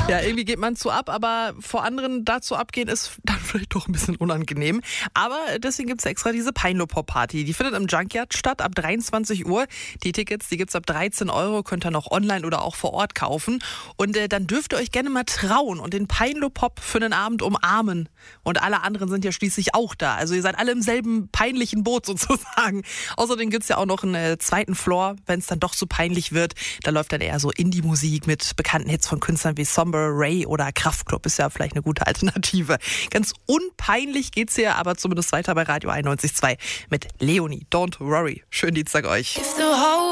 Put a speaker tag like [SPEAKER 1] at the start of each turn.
[SPEAKER 1] Ja, irgendwie geht man zu ab, aber vor anderen dazu abgehen ist dann vielleicht doch ein bisschen unangenehm. Aber deswegen gibt's extra diese Peinlo-Pop-Party. Die findet im Junkyard statt ab 23 Uhr. Die Tickets, die gibt's ab 13 Euro, könnt ihr noch online oder auch vor Ort kaufen. Und dann dürft ihr euch gerne mal trauen und den Peinlo-Pop für einen Abend umarmen. Und alle anderen sind ja schließlich auch da. Also ihr seid alle im selben peinlichen Boot sozusagen. Außerdem gibt's ja auch noch einen zweiten Floor, wenn es dann doch so peinlich wird. Da läuft dann eher so Indie-Musik mit bekannten Hits von Künstlern wie Somber, Ray oder Kraftklub. Ist ja vielleicht eine gute Alternative. Ganz unpeinlich geht's hier aber zumindest weiter bei Radio 91.2 mit Leonie. Don't worry. Schönen Dienstag euch.